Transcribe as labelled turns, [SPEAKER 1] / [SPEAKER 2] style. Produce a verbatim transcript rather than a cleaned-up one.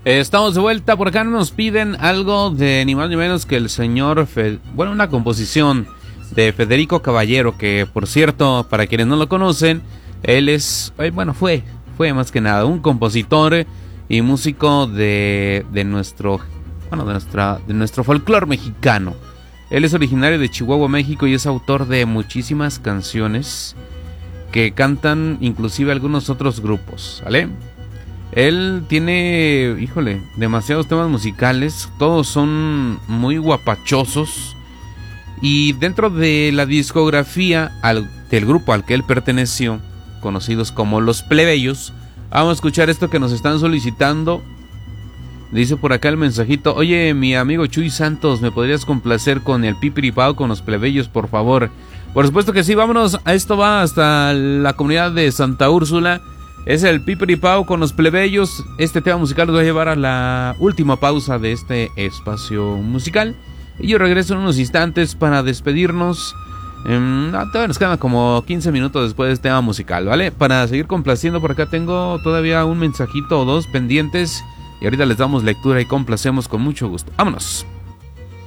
[SPEAKER 1] Estamos de vuelta. Por acá nos piden algo de ni más ni menos que el señor Fe... bueno, una composición de Federico Caballero, que por cierto, para quienes no lo conocen, él es, bueno, fue, fue más que nada un compositor y músico de, de nuestro, bueno, de nuestra, de nuestro folclore mexicano. Él es originario de Chihuahua, México, y es autor de muchísimas canciones que cantan inclusive algunos otros grupos, ¿vale? Él tiene, híjole, demasiados temas musicales, todos son muy guapachosos. Y dentro de la discografía al, del grupo al que él perteneció, conocidos como Los Plebeyos, vamos a escuchar esto que nos están solicitando. Dice por acá el mensajito: oye, mi amigo Chuy Santos, ¿me podrías complacer con el Pipiripao con Los Plebeyos, por favor? Por supuesto que sí, vámonos. A esto va hasta la comunidad de Santa Úrsula. Es el Pipiripao con Los Plebeyos. Este tema musical nos va a llevar a la última pausa de este espacio musical. Y yo regreso en unos instantes para despedirnos. Eh, no, todavía nos quedan como quince minutos después de este tema musical, ¿vale? Para seguir complaciendo, por acá tengo todavía un mensajito o dos pendientes. Y ahorita les damos lectura y complacemos con mucho gusto. ¡Vámonos!